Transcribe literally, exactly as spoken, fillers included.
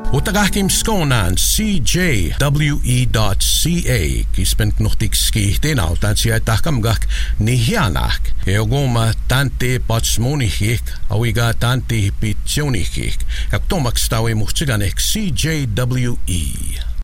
Utagahkim skonan c j w e dot c a kispent nuhtik skihtin autan siya takam gak nihianak eogoma tante patsmonihik awiga tante hipitsionihik kaktomaks tawi muhtsiganek c j w e